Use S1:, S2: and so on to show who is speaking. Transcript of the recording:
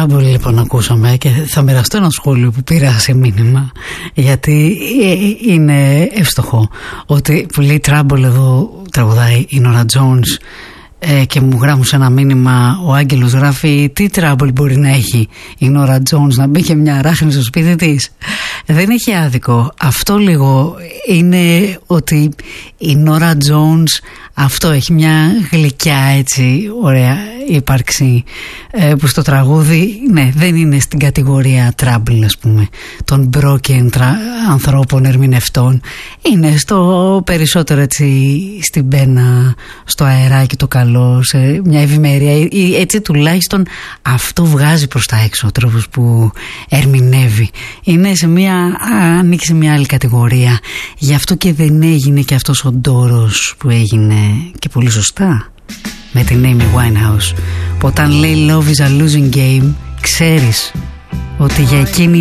S1: Trouble λοιπόν ακούσαμε και θα μοιραστώ ένα σχόλιο που πήρα σε μήνυμα, γιατί είναι εύστοχο ότι που λέει Trouble εδώ τραγουδάει η Nora Jones, και μου γράφουν σε ένα μήνυμα, ο Άγγελος γράφει, τι Trouble μπορεί να έχει η Nora Jones να μπει και μια ράχνη στο σπίτι της. Δεν έχει άδικο. Αυτό λίγο είναι ότι η Nora Jones αυτό έχει μια γλυκιά έτσι ωραία ύπαρξη, που στο τραγούδι δεν είναι στην κατηγορία Trouble, ας πούμε, των broken ανθρώπων ερμηνευτών. Είναι στο περισσότερο έτσι στην πένα, στο αεράκι το καλό, σε μια ευημερία, ή έτσι τουλάχιστον αυτό βγάζει προς τα έξω ο τρόπος που ερμηνεύει. Είναι ανήκει σε μια άλλη κατηγορία. Γι' αυτό και δεν έγινε και αυτός ο ντόρος που έγινε, και πολύ σωστά, με την Amy Winehouse, που όταν λέει Love is a losing game, ξέρεις ότι για εκείνη